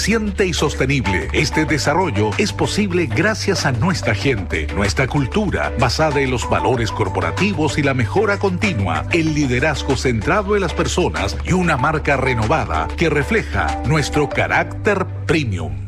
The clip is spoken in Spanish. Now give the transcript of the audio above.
Consciente y sostenible. Este desarrollo es posible gracias a nuestra gente, nuestra cultura, basada en los valores corporativos y la mejora continua, el liderazgo centrado en las personas y una marca renovada que refleja nuestro carácter premium.